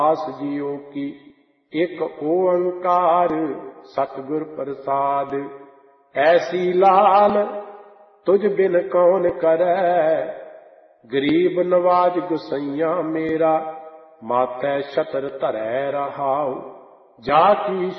दास जियो की एक ओंकार सतगुर प्रसाद। ऐसी लाल तुझ बिन कौन करे, गरीब नवाज गुसैया मेरा माथे छतर धरै रहाओ। जाकी